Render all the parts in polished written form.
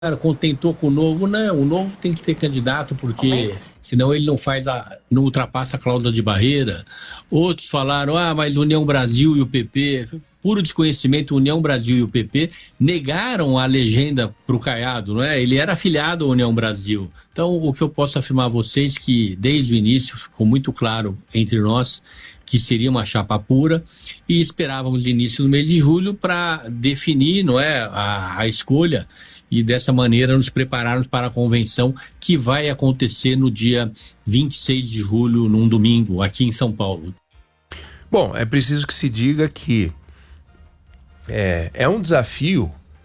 contentou com o Novo. Não, o Novo tem que ter candidato, porque senão ele não ultrapassa a cláusula de barreira. Outros falaram, mas União Brasil e o PP, puro desconhecimento, União Brasil e o PP negaram a legenda para o Caiado, não é? Ele era afiliado à União Brasil. Então, o que eu posso afirmar a vocês que, desde o início, ficou muito claro entre nós que seria uma chapa pura, e esperávamos início no mês de julho para definir, não é, a escolha, e dessa maneira nos prepararmos para a convenção que vai acontecer no dia 26 de julho, num domingo, aqui em São Paulo. Bom, é preciso que se diga que é um desafio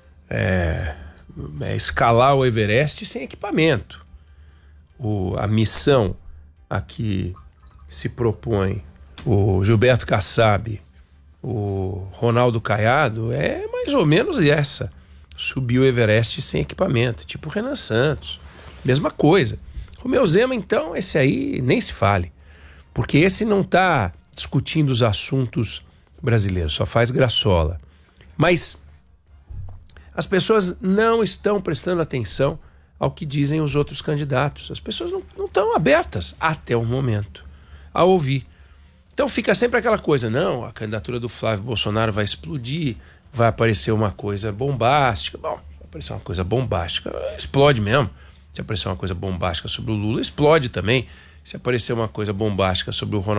escalar o Everest sem equipamento. A missão a que se propõe o Gilberto Kassab, o Ronaldo Caiado, é mais ou menos essa: subir o Everest sem equipamento, tipo o Renan Santos, mesma coisa. Romeu Zema, então, esse aí nem se fale, porque esse não está discutindo os assuntos brasileiros, só faz graçola. Mas as pessoas não estão prestando atenção ao que dizem os outros candidatos. As pessoas não estão abertas, até o momento, a ouvir. Então fica sempre aquela coisa, não, a candidatura do Flávio Bolsonaro vai explodir, vai aparecer uma coisa bombástica. Bom, vai aparecer uma coisa bombástica, explode mesmo. Se aparecer uma coisa bombástica sobre o Lula, explode também. Se aparecer uma coisa bombástica sobre o Ronaldo